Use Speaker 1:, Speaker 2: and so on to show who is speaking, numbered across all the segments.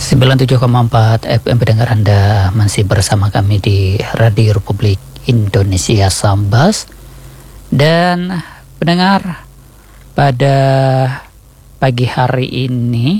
Speaker 1: 97,4 FM pendengar, Anda masih bersama kami di Radio Republik Indonesia Sambas. Dan pendengar, pada pagi hari ini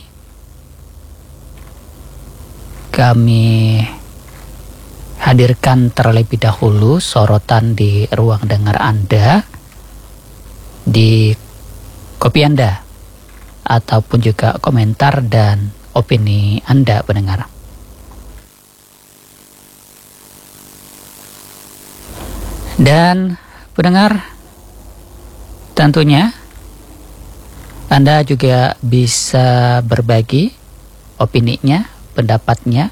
Speaker 1: kami hadirkan terlebih dahulu sorotan di ruang dengar Anda, di kopi Anda, ataupun juga komentar dan opini Anda pendengar. Dan pendengar, tentunya Anda juga bisa berbagi opininya, pendapatnya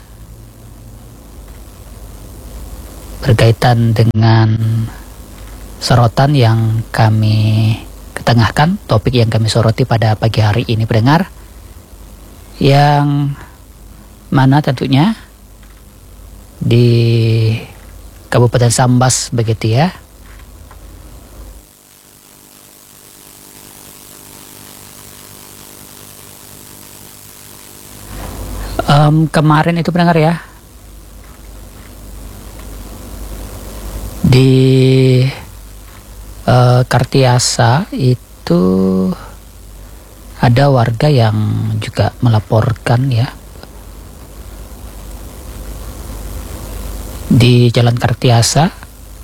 Speaker 1: berkaitan dengan sorotan yang kami ketengahkan, topik yang kami soroti pada pagi hari ini pendengar, yang mana tentunya di Kabupaten Sambas begitu ya. Kemarin itu pendengar ya, di Kartiasa itu ada warga yang juga melaporkan ya, di Jalan Kartiasa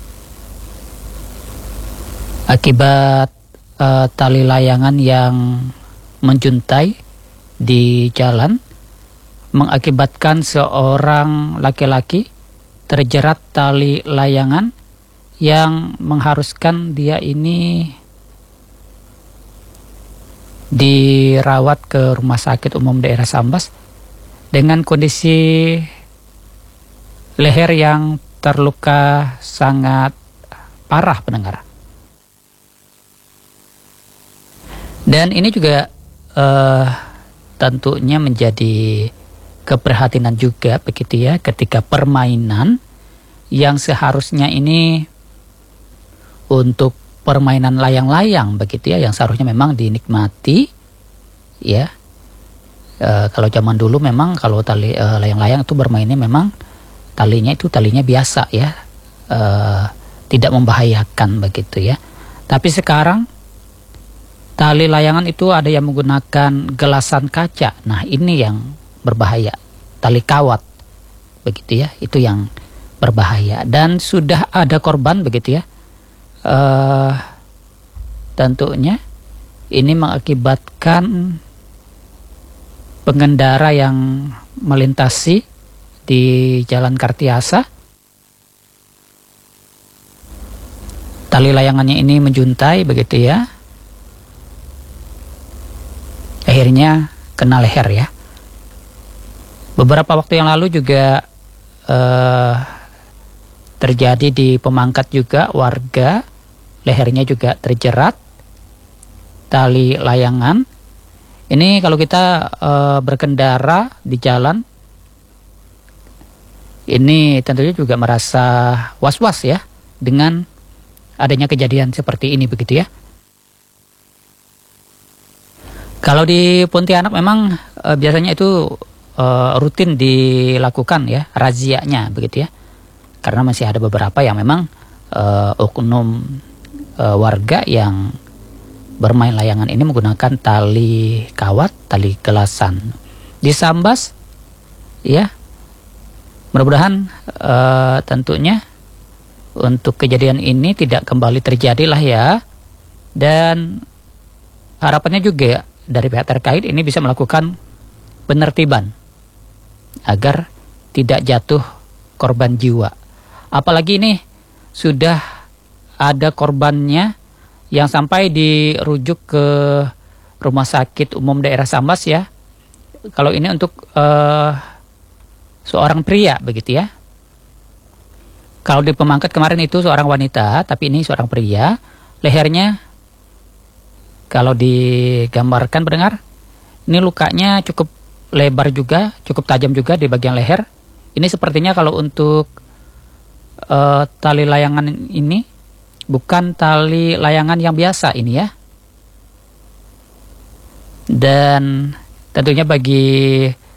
Speaker 1: akibat tali layangan yang menjuntai di jalan mengakibatkan seorang laki-laki terjerat tali layangan yang mengharuskan dia ini dirawat ke Rumah Sakit Umum Daerah Sambas dengan kondisi leher yang terluka sangat parah pendengar. Dan ini juga tentunya menjadi keprihatinan juga begitu ya, ketika permainan yang seharusnya ini untuk permainan layang-layang begitu ya, yang seharusnya memang dinikmati ya. Kalau zaman dulu memang kalau tali layang-layang itu bermainnya memang talinya biasa ya, tidak membahayakan begitu ya. Tapi sekarang tali layangan itu ada yang menggunakan gelasan kaca. Nah ini yang berbahaya, tali kawat begitu ya, itu yang berbahaya. Dan sudah ada korban begitu ya. Tentunya ini mengakibatkan pengendara yang melintasi di Jalan Kartiasa, tali layangannya ini menjuntai begitu ya, akhirnya kena leher ya. Beberapa waktu yang lalu juga terjadi di Pemangkat juga, warga lehernya juga terjerat tali layangan. Ini kalau kita berkendara di jalan, ini tentunya juga merasa was-was ya dengan adanya kejadian seperti ini begitu ya. Kalau di Pontianak memang biasanya itu rutin dilakukan ya razianya begitu ya, karena masih ada beberapa yang memang oknum warga yang bermain layangan ini menggunakan tali kawat, tali gelasan. Di Sambas ya, mudah-mudahan tentunya untuk kejadian ini tidak kembali terjadi lah ya. Dan harapannya juga dari pihak terkait ini bisa melakukan penertiban agar tidak jatuh korban jiwa. Apalagi ini sudah ada korbannya yang sampai dirujuk ke Rumah Sakit Umum Daerah Sambas ya. Kalau ini untuk seorang pria begitu ya. Kalau di Pemangkat kemarin itu seorang wanita, tapi ini seorang pria. Lehernya kalau digambarkan pendengar, ini lukanya cukup lebar juga, cukup tajam juga di bagian leher. Ini sepertinya kalau untuk tali layangan ini bukan tali layangan yang biasa ini ya. Dan tentunya bagi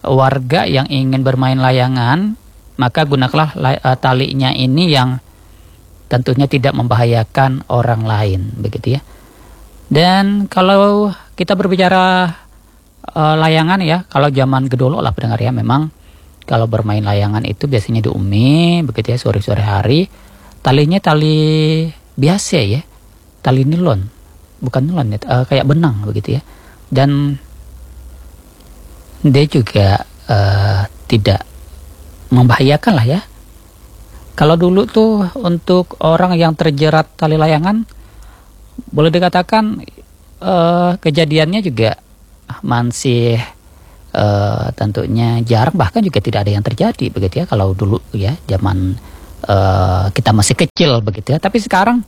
Speaker 1: warga yang ingin bermain layangan, maka gunakanlah talinya ini yang tentunya tidak membahayakan orang lain, begitu ya. Dan kalau kita berbicara layangan ya, kalau zaman gedolo lah pendengar ya, memang kalau bermain layangan itu biasanya di Umi, begitu ya, sore-sore hari. Talinya tali biasa ya, tali nilon, bukan nilon ya, kayak benang begitu ya. Dan dia juga tidak membahayakan lah ya. Kalau dulu tuh untuk orang yang terjerat tali layangan, boleh dikatakan kejadiannya juga masih tentunya jarang, bahkan juga tidak ada yang terjadi begitu ya. Kalau dulu ya zaman kita masih kecil begitu ya. Tapi sekarang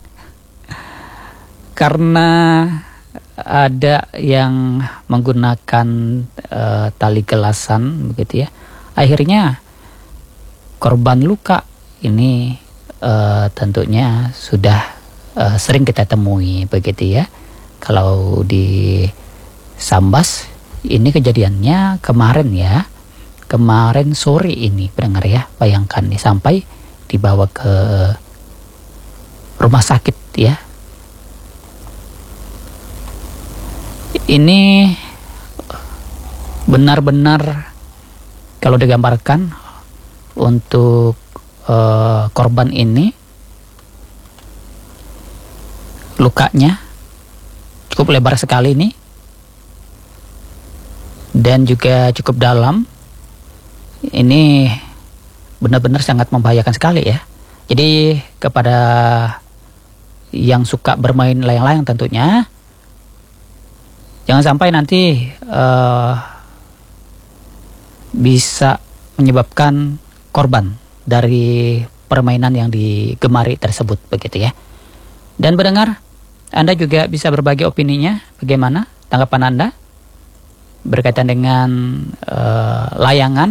Speaker 1: karena ada yang menggunakan tali gelasan begitu ya, akhirnya korban luka ini tentunya sudah sering kita temui begitu ya. Kalau di Sambas ini kejadiannya kemarin sore ini pendengar ya, bayangkan nih, sampai dibawa ke rumah sakit ya. Ini benar-benar kalau digambarkan untuk korban ini, lukanya cukup lebar sekali nih, dan juga cukup dalam. Ini benar-benar sangat membahayakan sekali ya. Jadi kepada yang suka bermain layang-layang tentunya, jangan sampai nanti bisa menyebabkan korban dari permainan yang digemari tersebut begitu ya. Dan pendengar, Anda juga bisa berbagi opininya, bagaimana tanggapan Anda berkaitan dengan layangan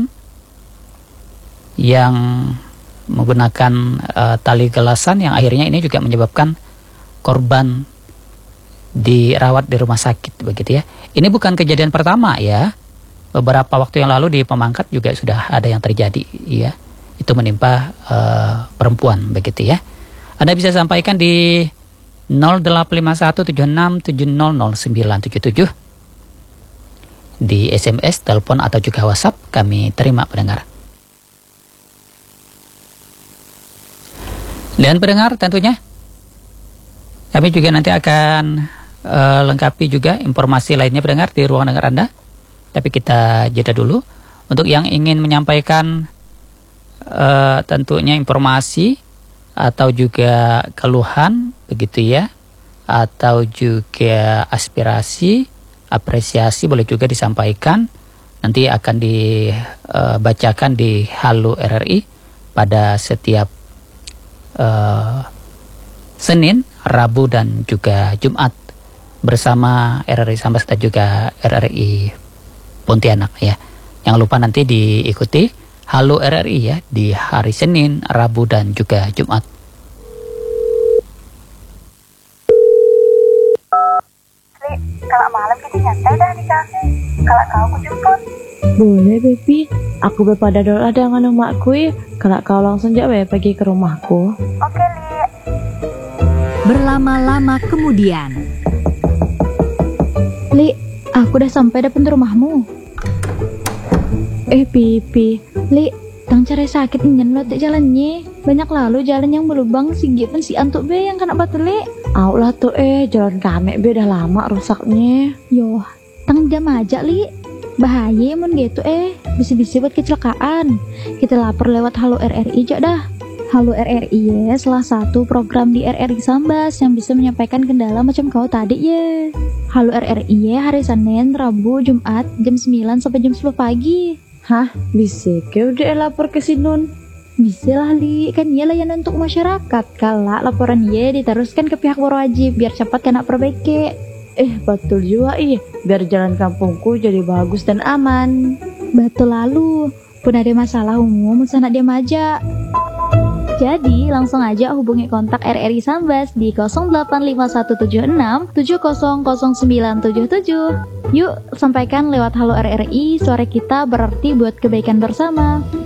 Speaker 1: yang menggunakan tali gelasan yang akhirnya ini juga menyebabkan korban dirawat di rumah sakit begitu ya. Ini bukan kejadian pertama ya. Beberapa waktu yang lalu di Pemangkat juga sudah ada yang terjadi ya. Itu menimpa perempuan begitu ya. Anda bisa sampaikan di 085176700977 di SMS, telepon atau juga WhatsApp, kami terima pendengar. Dan pendengar tentunya kami juga nanti akan lengkapi juga informasi lainnya pendengar di ruang dengar Anda. Tapi kita jeda dulu. Untuk yang ingin menyampaikan tentunya informasi atau juga keluhan begitu ya, atau juga aspirasi, apresiasi, boleh juga disampaikan. Nanti akan dibacakan di Halo RRI pada setiap Senin, Rabu dan juga Jumat bersama RRI Sambas dan juga RRI Pontianak ya. Jangan lupa nanti diikuti Halo RRI ya di hari Senin, Rabu dan juga Jumat.
Speaker 2: Kalau malam kita nyantai dah di kafe. Kalau kau aku jemput.
Speaker 3: Boleh, Baby. Aku pada dol ada dengan emakku ya. Kalau kau langsung jauh pergi ke rumahku.
Speaker 2: Oke, Li.
Speaker 4: Berlama-lama kemudian.
Speaker 3: Li, aku udah sampai depan rumahmu. Pipi. Li, tang cara sakit nyen lo tak jalannya. Banyak lalu jalan yang berlubang sigit pun si antuk be yang kena batu Li. Au lah tuh jalan kami be udah lama rusaknya. Yoh, tang jam aja Li. Bahaya mun gitu bisa-bisa buat kecelakaan. Kita lapor lewat Halo RRI aja dah. Halo RRI ya, salah satu program di RRI Sambas yang bisa menyampaikan kendala macam kau tadi ya. Halo RRI ya, hari Senin, Rabu, Jumat jam 9 sampai jam 10 pagi. Hah, bisa ke udah lapor ke Sinun? Bisa lah Li, kan ia layanan untuk masyarakat. Kalau laporan ia diteruskan ke pihak berwajib biar cepat kena perbaiki. Betul juga biar jalan kampungku jadi bagus dan aman. Betul lalu, pun ada masalah umum sana diam aja. Jadi langsung aja hubungi kontak RRI Sambas di 0851767000977. Yuk, sampaikan lewat Halo RRI, suara kita berarti buat kebaikan bersama.